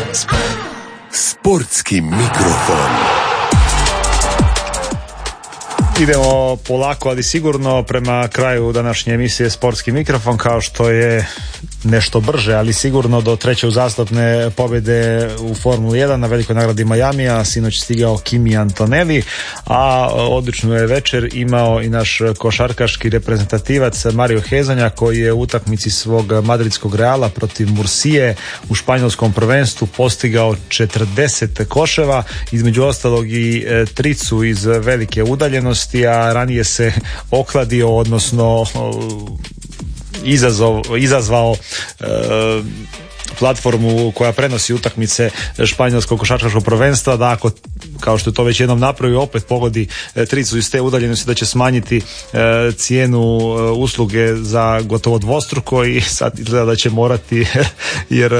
Sportski mikrofon. Idemo polako, ali sigurno prema kraju današnje emisije Sportski mikrofon, kao što je nešto brže, ali sigurno do treće uzastopne pobjede u Formuli 1 na velikoj nagradi Majamija. Sinoć stigao Kimi Antonelli, a odličnu je večer imao i naš košarkaški reprezentativac Mario Hezonja, koji je u utakmici svog madridskog Reala protiv Mursije u španjolskom prvenstvu postigao 40 koševa, između ostalog i tricu iz velike udaljenosti, a ranije se okladio, odnosno izazvao platformu koja prenosi utakmice španjolskog košarkaškog prvenstva, da ako, kao što je to već jednom napravio, opet pogodi tricu iz te udaljenosti, da će smanjiti cijenu usluge za gotovo dvostruko, i sad izgleda da će morati jer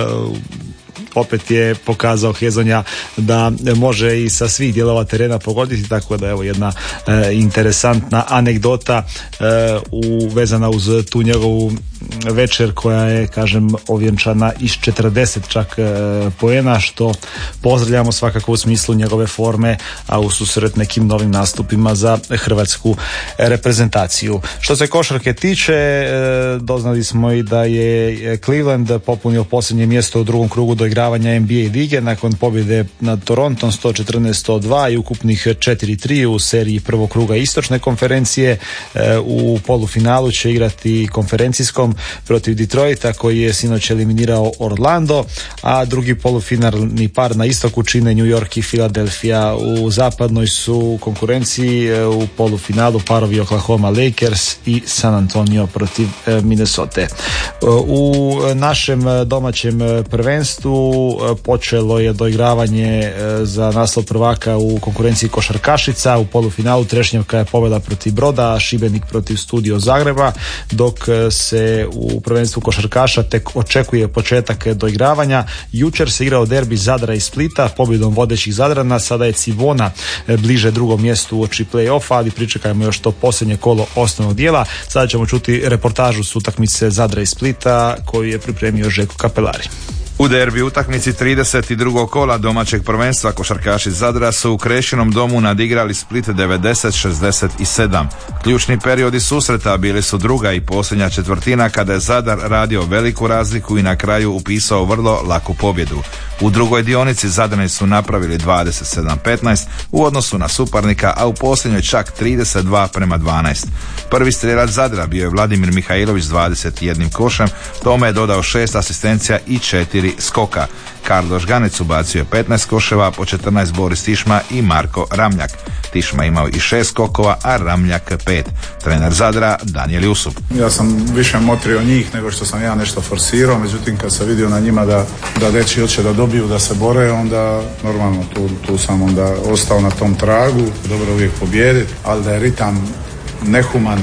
opet je pokazao Hezonja da može i sa svih dijelova terena pogoditi, tako da evo jedna interesantna anegdota vezana uz tu njegovu večer, koja je, kažem, ovjenčana iz 40 čak poena, što pozdravljamo svakako u smislu njegove forme, a u susret nekim novim nastupima za hrvatsku reprezentaciju. Što se košarke tiče, doznali smo i da je Cleveland popunio posljednje mjesto u drugom krugu doigravanja NBA lige nakon pobjede nad Torontom 114-102 i ukupnih 4-3 u seriji prvog kruga istočne konferencije. U polufinalu će igrati konferencijskom protiv Detroita, koji je sinoć eliminirao Orlando, a drugi polufinalni par na istoku čine New York i Philadelphia. U zapadnoj su konkurenciji u polufinalu parovi Oklahoma Lakers i San Antonio protiv Minnesota. U našem domaćem prvenstvu počelo je doigravanje za naslov prvaka u konkurenciji košarkašica. U polufinalu Trešnjevka je pobjeda protiv Broda, a Šibenik protiv Studio Zagreba, dok se u prvenstvu košarkaša tek očekuje početak doigravanja. Jučer se igrao derbi Zadra i Splita pobjedom vodećih Zadrana. Sada je Civona bliže drugom mjestu uoči play-offa, ali pričekajmo još to posljednje kolo osnovnog dijela. Sada ćemo čuti reportažu s utakmice Zadra i Splita koju je pripremio Željko Kapelari. U derbi utakmici 32. kola domaćeg prvenstva košarkaši Zadra su u Krešinom domu nadigrali Split 90-67. Ključni periodi susreta bili su druga i posljednja četvrtina, kada je Zadar radio veliku razliku i na kraju upisao vrlo laku pobjedu. U drugoj dionici Zadrani su napravili 27-15 u odnosu na suparnika, a u posljednjoj čak 32-12. Prvi strelac Zadra bio je Vladimir Mihajlović s 21 košem, tome je dodao 6 asistencija i 4 skoka. Karlo Žganec ubacio je 15 koševa, po 14 Boris Tišma i Marko Ramljak. Tišma imao i 6 skokova, a Ramljak 5. Trener Zadra Danijel Jusup. Ja sam više motrio njih nego što sam ja nešto forsirao, međutim kad sam vidio na njima da dečki hoće da dobiju, da se bore, onda normalno tu sam onda ostao na tom tragu. Dobro uvijek pobijediti, ali da je ritam nehuman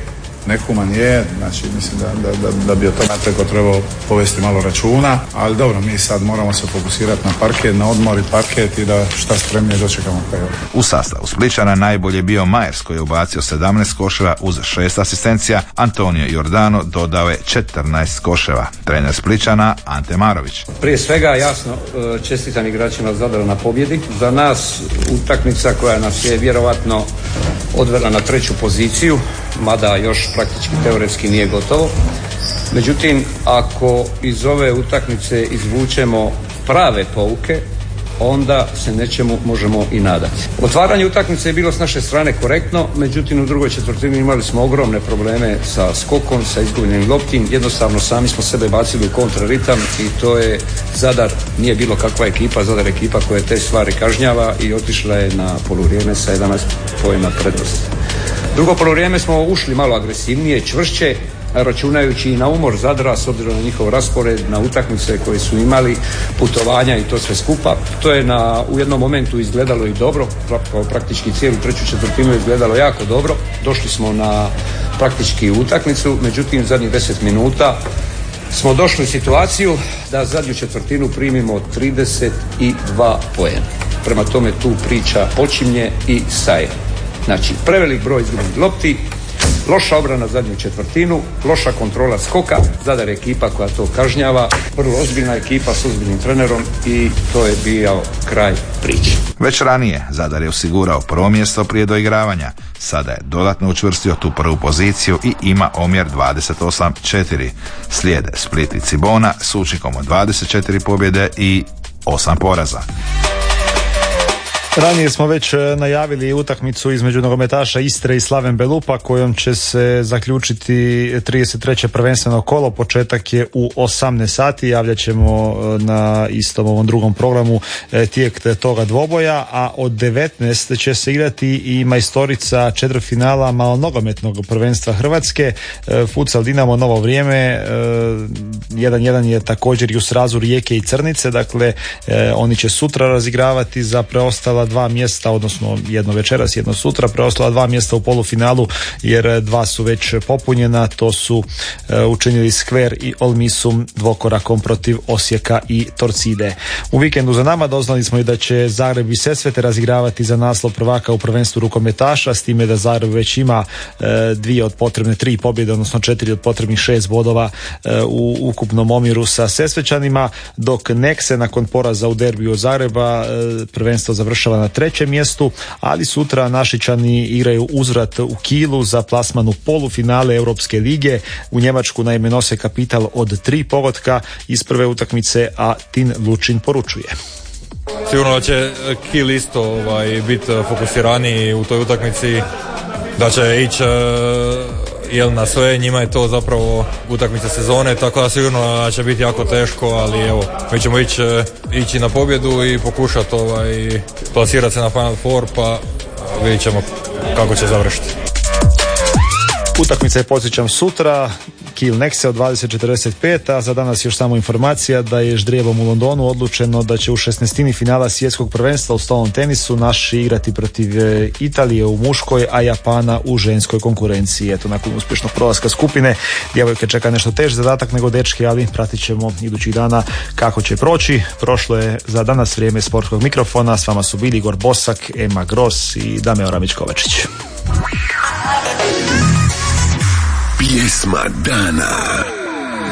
je, znači mislim da bi o tome preko trebao povesti malo računa, ali dobro, mi sad moramo se fokusirati na parket, na odmor i parket i da šta spremnije dočekamo play-off. U sastavu Spličana najbolje bio Majers, koji je ubacio 17 koševa uz 6 asistencija. Antonio Jordano dodao je 14 koševa. Trener Spličana Ante Marović. Prije svega, jasno, čestitam igračima Zadra na pobjedi. Za nas utakmica koja nas je vjerovatno odvela na treću poziciju, mada još praktički teoretski nije gotovo. Međutim, ako iz ove utakmice izvučemo prave pouke, onda se nečemu možemo i nadati. Otvaranje utakmice je bilo s naše strane korektno, međutim u drugoj četvrtini imali smo ogromne probleme sa skokom, sa izgubljenim loptim. Jednostavno sami smo sebe bacili u kontraritam i to je Zadar, nije bilo kakva ekipa, Zadar ekipa koja te stvari kažnjava i otišla je na poluvrijeme sa 11 poena prednosti. Drugo poluvrijeme smo ušli malo agresivnije, čvršće, računajući i na umor Zadra s obzirom na njihov raspored, na utakmice koje su imali, putovanja i to sve skupa. To je u jednom momentu izgledalo i dobro, praktički cijelu treću četvrtinu je izgledalo jako dobro. Došli smo na praktički utakmicu, međutim zadnjih 10 minuta smo došli u situaciju da zadnju četvrtinu primimo 32 poena. Prema tome tu priča počinje i staje. Znači, prevelik broj izgubljenih lopti, Loša obrana zadnju četvrtinu, loša kontrola skoka, Zadar je ekipa koja to kažnjava, vrlo ozbiljna ekipa s ozbiljnim trenerom i to je bio kraj priče. Već ranije Zadar je osigurao prvo mjesto prije doigravanja, sada je dodatno učvrstio tu prvu poziciju i ima omjer 28-4. Slijede Split i Cibona s učinkom od 24 pobjede i 8 poraza. Ranije smo već najavili utakmicu između nogometaša Istre i Slaven Belupa kojom će se zaključiti 33. prvenstveno kolo. Početak je u 18 sati. Javljat ćemo na istom ovom drugom programu tijek toga dvoboja, a od 19 će se igrati i majstorica četvrtfinala malonogometnog prvenstva Hrvatske. Futsal Dinamo Novo Vrijeme 1-1 je također i u srazu Rijeke i Crnice. Dakle, oni će sutra razigravati za preostala dva mjesta, odnosno jedno večeras, jedno sutra, preostala dva mjesta u polufinalu jer dva su već popunjena. To su učinili Skver i Olmisum dvokorakom protiv Osijeka i Torcide. U vikendu za nama doznali smo i da će Zagreb i Sesvete razigravati za naslov prvaka u prvenstvu rukometaša, s time da Zagreb već ima 2 od potrebne 3 pobjede, odnosno 4 od potrebnih 6 bodova u ukupnom omjeru sa Sesvećanima, dok Nekse nakon poraza u derbiju od Zagreba prvenstvo završava na 3. mjestu, ali sutra Našičani igraju uzvrat u Kielu za plasman u polufinale Europske lige. U Njemačku naime nose kapital od 3 pogotka iz prve utakmice, a Tin Lučin poručuje. Sigurno da će Kiel isto biti fokusiraniji u toj utakmici, da će ići na sve, njima je to zapravo utakmica sezone, tako da sigurno da će biti jako teško, ali evo, mi ćemo ići na pobjedu i pokušati plasirati se na Final Four, pa vidjet ćemo kako će završiti. Utakmica je, podsjećam, sutra, Kiel Nexe od 20:45, a za danas još samo informacija da je ždrijebom u Londonu odlučeno da će u 16. finala svjetskog prvenstva u stolnom tenisu naši igrati protiv Italije u muškoj, a Japana u ženskoj konkurenciji. Eto, nakon uspješnog prolaska skupine, djevojke čeka nešto teži zadatak nego dečki, ali pratit ćemo idućih dana kako će proći. Prošlo je za danas vrijeme sportskog mikrofona, s vama su bili Igor Bosak, Ema Gros i Dame Oramić-Kovačić. Pjesma dana.